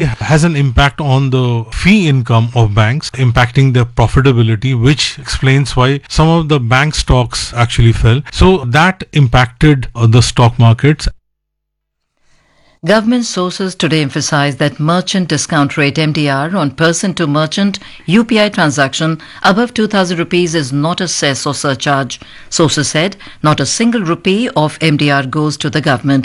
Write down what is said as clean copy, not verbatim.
has an impact on the fee income of banks, impacting their profitability, which explains why some of the bank stocks actually fell. So that impacted the stock markets. Government sources today emphasized that merchant discount rate MDR on person-to-merchant UPI transaction above 2,000 rupees is not a cess or surcharge. Sources said not a single rupee of MDR goes to the government.